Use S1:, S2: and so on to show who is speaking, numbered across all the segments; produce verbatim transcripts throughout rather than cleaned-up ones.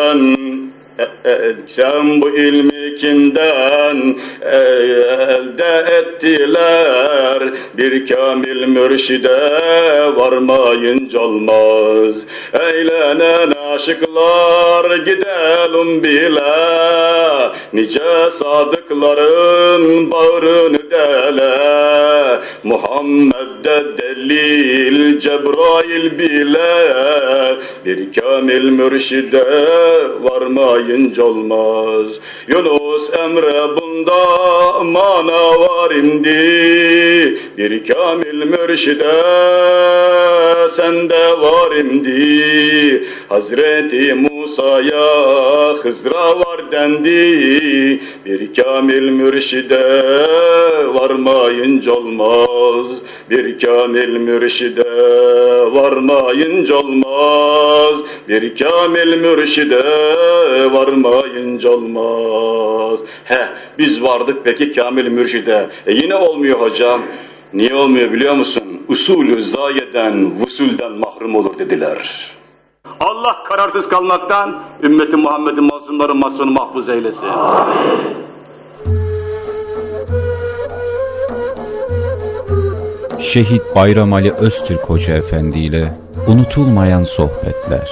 S1: kimden? Sen bu ilmi kimden elde ettiler? Bir kamil mürşide varmayınca olmaz. Eğlenen aşıklar gidelim bile, nice sadıkların bağrını dele. Muhammed'de delil Cebrail bile, bir kamil mürşide varmayınca olmaz. Yunus Emre bunda mana var indi, bir kamil mürşide sende var indi. Hazreti Musa'ya Hızra var dendi, bir kamil mürşide varmayınca olmaz. Bir kamil mürşide varmayınca olmaz. Bir kamil mürşide varmayınca olmaz. He, biz vardık peki kamil mürşide. E yine olmuyor hocam. Niye olmuyor biliyor musun? Usulü zayeden, vusulden mahrum olur dediler. Allah kararsız kalmaktan ümmeti Muhammed'in mazlumları masunu mahfuz eylesin. Amin.
S2: Şehit Bayram Ali Öztürk Hoca Efendi ile unutulmayan sohbetler.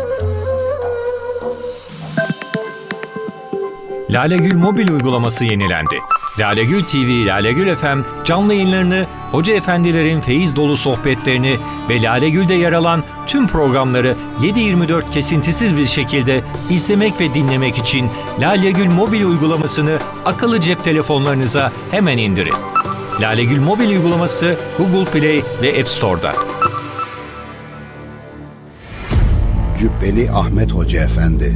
S3: Lalegül mobil uygulaması yenilendi. Lalegül T V, Lalegül F M canlı yayınlarını, hoca efendilerin feyiz dolu sohbetlerini ve Lalegül'de yer alan tüm programları yedi yirmi dört kesintisiz bir şekilde izlemek ve dinlemek için Lalegül mobil uygulamasını akıllı cep telefonlarınıza hemen indirin. Lalegül mobil uygulaması Google Play ve App Store'da.
S4: Cübbeli Ahmet Hoca Efendi.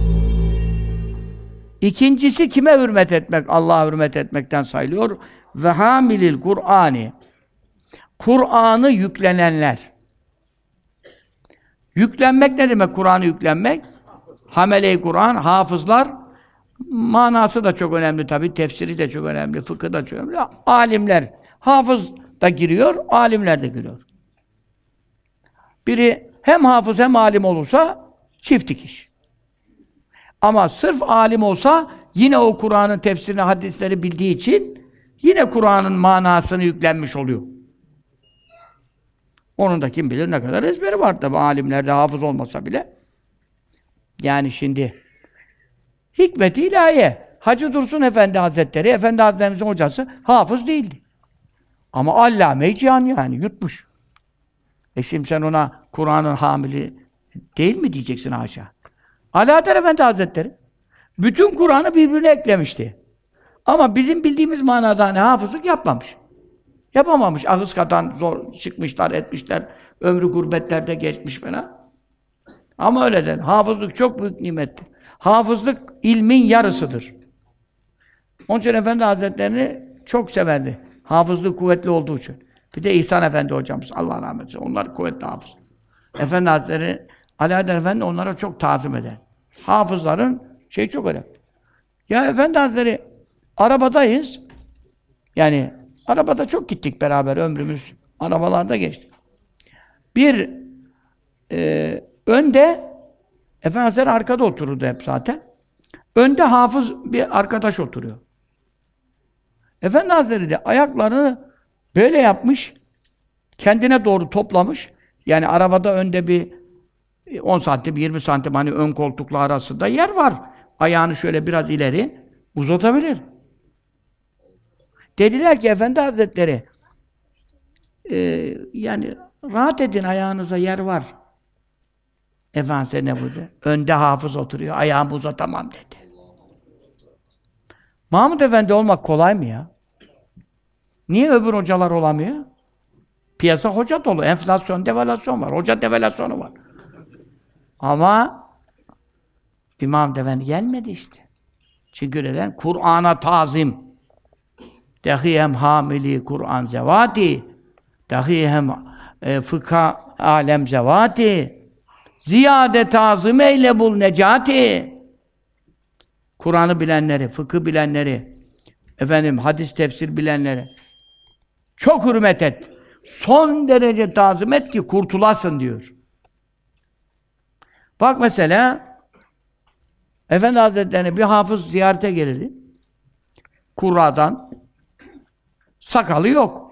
S5: İkincisi kime hürmet etmek? Allah'a hürmet etmekten sayılıyor. Ve hamilil Kur'ani. Kur'an'ı yüklenenler. Yüklenmek ne demek Kur'an'ı yüklenmek? Hamele-i Kur'an, hafızlar. Manası da çok önemli tabii, tefsiri de çok önemli, fıkıh da çok önemli. Alimler, hafız da giriyor, alimler de giriyor. Biri hem hafız hem alim olursa çift dikiş. Ama sırf alim olsa yine o Kur'an'ın tefsirini, hadisleri bildiği için yine Kur'an'ın manasını yüklenmiş oluyor. Onun da kim bilir ne kadar ezberi var tabii, alimlerde hafız olmasa bile. Yani şimdi hikmet-i ilahiye. Hacı Dursun Efendi Hazretleri, Efendi Hazretlerimizin hocası hafız değildi. Ama allame-i cihan yani, yutmuş. E şimdi sen ona Kur'an'ın hamili değil mi diyeceksin haşa. Alaaddin Efendi Hazretleri bütün Kur'an'ı birbirine eklemişti. Ama bizim bildiğimiz manada hani hafızlık yapmamış. Yapamamış. Ahıska'dan zor çıkmışlar, etmişler. Ömrü gurbetlerde geçmiş falan. Ama öyle değil. Hafızlık çok büyük nimettir. Hafızlık ilmin yarısıdır. Onun için Efendi Hazretlerini çok severdi. Hafızlık kuvvetli olduğu için. Bir de İhsan Efendi hocamız, Allah rahmet eylesin. Onlar kuvvetli hafız. Efendi Hazretleri, Alaaddin Efendi onlara çok tazim eder. Hafızların şey çok önemli. Ya Efendi Hazretleri, arabadayız. Yani arabada çok gittik beraber, ömrümüz arabalarda geçti. Bir e, önde Efendi Hazretleri arkada otururdu hep zaten. Önde hafız bir arkadaş oturuyor. Efendi Hazretleri de ayaklarını böyle yapmış, kendine doğru toplamış. Yani arabada önde bir on santim, yirmi santim hani ön koltukla arasında yer var. Ayağını şöyle biraz ileri uzatabilir. Dediler ki Efendi Hazretleri, e, yani rahat edin, ayağınıza yer var. Efendimiz ne buyurdu? Önde hafız oturuyor, ayağımı uzatamam dedi. Mahmud Efendi olmak kolay mı ya? Niye öbür hocalar olamıyor? Piyasa hoca dolu, enflasyon, devalüasyon var, hoca devalüasyonu var. Ama bir Mahmud Efendi gelmedi işte. Çünkü neden? Kur'an'a tazim. Dahi hem hamili Kur'an zevati, dahi hem e, fıkha alem zevati. Ziyade tazım eyle bul necati. Kur'an'ı bilenleri, fıkıh bilenleri, efendim hadis tefsir bilenleri çok hürmet et. Son derece tazım et ki kurtulasın diyor. Bak mesela Efendi Hazretleri'ne bir hafız ziyarete gelirdi. Kurradan. Sakalı yok.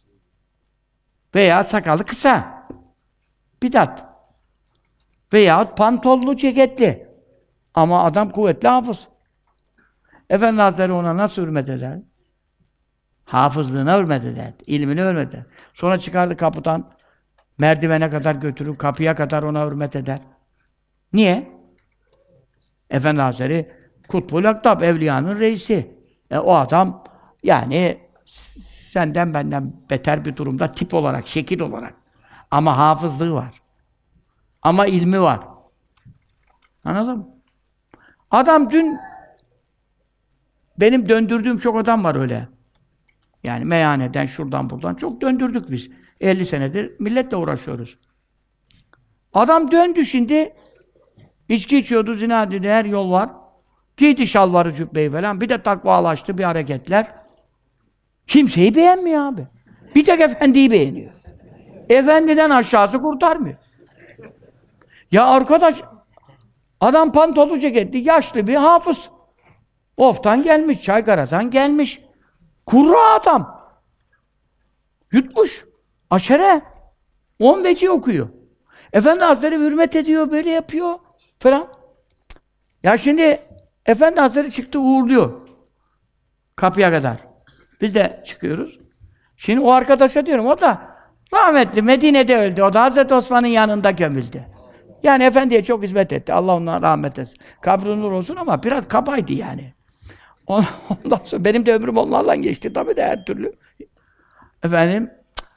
S5: Veya sakalı kısa. Bidat. Veyahut pantollu ceketli. Ama adam kuvvetli hafız. Efendi Hazretleri ona nasıl hürmet eder? Hafızlığına hürmet eder. İlmine hürmet eder. Sonra çıkardı kapıdan merdivene kadar götürür, kapıya kadar ona hürmet eder. Niye? Efendi Hazretleri Kutbul Aktab, evliyanın reisi. E, o adam yani senden benden beter bir durumda tip olarak, şekil olarak. Ama hafızlığı var. Ama ilmi var. Anladın mı? Adam dün benim döndürdüğüm çok adam var öyle. Yani meyhaneden, şuradan buradan çok döndürdük biz. elli senedir milletle uğraşıyoruz. Adam döndü şimdi. İçki içiyordu, zina dedi, her yol var. Giydi şalvarı, cübbeyi falan. Bir de takvalaştı, bir hareketler. Kimseyi beğenmiyor abi. Bir tek efendiyi beğeniyor. Efendiden aşağısı kurtarmıyor. Ya arkadaş, adam pantollu ceketli, yaşlı bir hafız. Of'tan gelmiş, Çaykara'dan gelmiş. Kurra adam. Yutmuş. Aşere. On veci okuyor. Efendi Hazretleri hürmet ediyor, böyle yapıyor falan. Ya şimdi Efendi Hazretleri çıktı, uğurluyor. Kapıya kadar. Biz de çıkıyoruz. Şimdi o arkadaşa diyorum, o da rahmetli, Medine'de öldü. O da Hazreti Osman'ın yanında gömüldü. Yani Efendi'ye çok hizmet etti. Allah ondan rahmet etsin. Kabri nur olsun ama biraz kabaydı yani. Ondan sonra benim de ömrüm onlarla geçti tabii de her türlü. Efendim,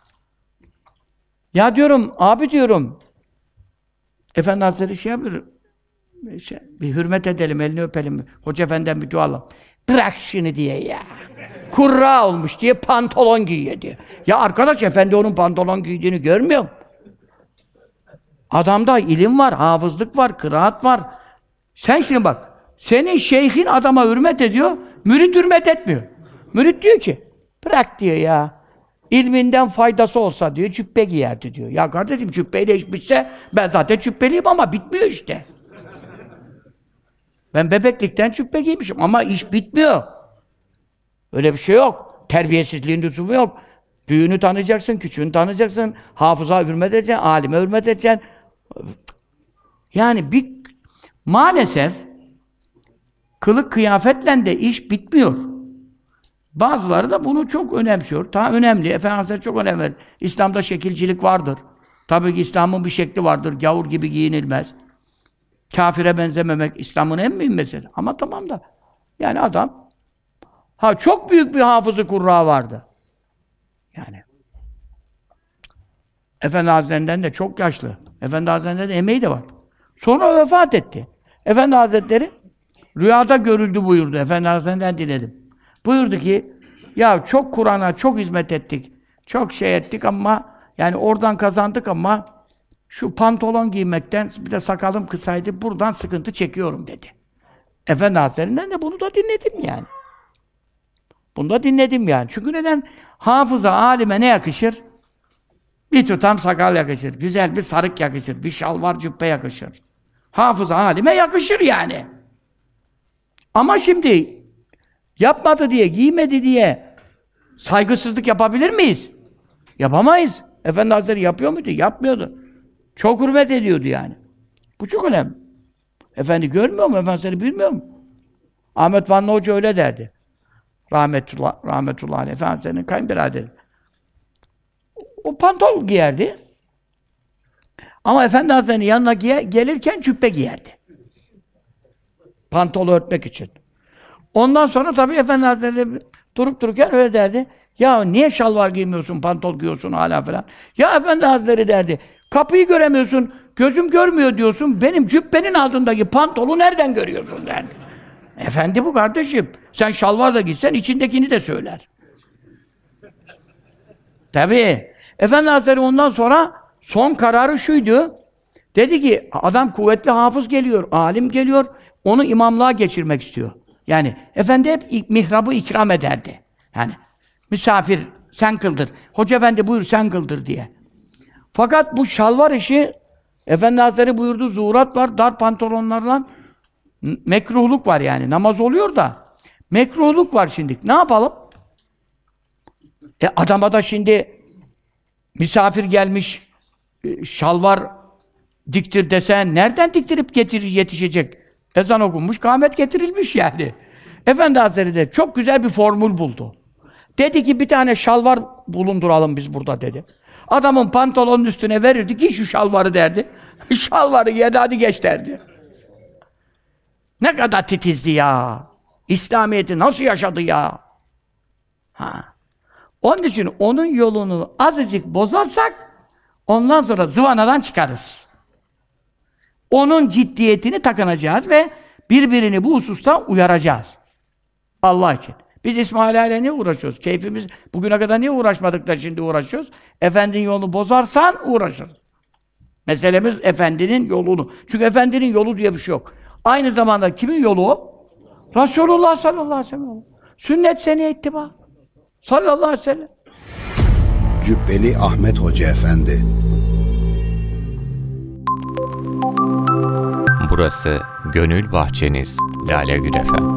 S5: ya diyorum, abi diyorum, Efendi Hazretleri şey yapıyor, şey, bir hürmet edelim, elini öpelim, Hoca Efendi'den bir dua alalım. Bırak şunu diye ya. Kurra olmuş diye pantolon giyiyor diye. Ya arkadaş, Efendi onun pantolon giydiğini görmüyor mu? Adamda ilim var, hafızlık var, kıraat var. Sen şimdi bak, senin şeyhin adama hürmet ediyor, mürit hürmet etmiyor. Mürit diyor ki, bırak diyor ya, ilminden faydası olsa diyor, cübbe giyerdi diyor. Ya kardeşim, cübbeyle iş bitse, ben zaten cübbeliyim ama bitmiyor işte. Ben bebeklikten cübbe giymişim ama iş bitmiyor. Öyle bir şey yok. Terbiyesizliğin lüzumu yok. Büyüğünü tanıyacaksın, küçüğünü tanıyacaksın, hafıza hürmet edeceksin, alime hürmet edeceksin. Yani bir, maalesef kılık kıyafetle de iş bitmiyor. Bazıları da bunu çok önemsiyor. Daha önemli. Efendi Hazretleri çok önemli. İslam'da şekilcilik vardır. Tabii ki İslam'ın bir şekli vardır. Gavur gibi giyinilmez. Kafire benzememek İslam'ın en mühim mesele. Ama tamam da yani adam ha çok büyük bir hafızı kurra vardı. Yani Efendi Hazretleri'nden de çok yaşlı. Efendi Hazretleri'nden de emeği de var. Sonra vefat etti. Efendi Hazretleri rüyada görüldü buyurdu. Efendi Hazretleri'nden diledim. Buyurdu ki, ya çok Kur'an'a çok hizmet ettik. Çok şey ettik ama yani oradan kazandık ama şu pantolon giymekten bir de sakalım kısaydı. Buradan sıkıntı çekiyorum dedi. Efendi Hazretleri'nden de bunu da dinledim yani. Bunu da dinledim yani. Çünkü neden? Hafıza, alime ne yakışır? Bir tutam sakal yakışır. Güzel bir sarık yakışır. Bir şalvar cübbe yakışır. Hafıza, alime yakışır yani. Ama şimdi yapmadı diye, giymedi diye saygısızlık yapabilir miyiz? Yapamayız. Efendi Hazretleri yapıyor muydu? Yapmıyordu. Çok hürmet ediyordu yani. Bu çok önemli. Efendi görmüyor mu? Efendi Hazretleri bilmiyor mu? Ahmet Vanlı Hoca öyle derdi. Rahmetullah, rahmetullah aleyh. Efendi Hazretleri'nin kayınbiraderi. O pantol giyerdi. Ama Efendi Hazretleri'nin yanına giyer, gelirken cübbe giyerdi. Pantolu örtmek için. Ondan sonra tabii Efendi Hazretleri durup dururken öyle derdi. Ya niye şalvar giymiyorsun, pantol giyiyorsun hala falan. Ya Efendi Hazretleri derdi. Kapıyı göremiyorsun, gözüm görmüyor diyorsun. Benim cübbenin altındaki pantolu nereden görüyorsun derdi. Efendi bu kardeşim. Sen şalvar da giysen içindekini de söyler. Tabii. Efendi Hazretleri ondan sonra son kararı şuydu. Dedi ki adam kuvvetli hafız geliyor, alim geliyor. Onu imamlığa geçirmek istiyor. Yani Efendi hep mihrabı ikram ederdi. Yani misafir sen kıldır. Hoca Efendi buyur sen kıldır diye. Fakat bu şalvar işi Efendi Hazretleri buyurdu, zuhurat var, dar pantolonlarla mekruhluk var yani. Namaz oluyor da mekruhluk var şimdi. Ne yapalım? E adama da şimdi misafir gelmiş, şalvar diktir desen nereden diktirip getirir yetişecek? Ezan okunmuş, kâhmet getirilmiş yani. Efendi Hazretleri de çok güzel bir formül buldu. Dedi ki bir tane şalvar bulunduralım biz burada dedi. Adamın pantolonun üstüne verirdi ki şu şalvarı derdi. Şalvarı yedi hadi geç derdi. Ne kadar titizdi ya. İslamiyet'i nasıl yaşadı ya. Ha. Onun için onun yolunu azıcık bozarsak ondan sonra zıvanadan çıkarız. Onun ciddiyetini takınacağız ve birbirini bu hususta uyaracağız. Allah için. Biz İsmail Aile niye uğraşıyoruz? Keyfimiz bugüne kadar niye uğraşmadık da şimdi uğraşıyoruz? Efendinin yolunu bozarsan uğraşırız. Meselemiz Efendinin yolunu. Çünkü Efendinin yolu diye bir şey yok. Aynı zamanda kimin yolu o? Resulullah sallallahu aleyhi ve sellem. Sünnet seni ittiba. Sallallahu aleyhi ve sellem.
S4: Cübbeli Ahmet Hoca Efendi.
S3: Burası Gönül Bahçeniz, Lale Gül Efem.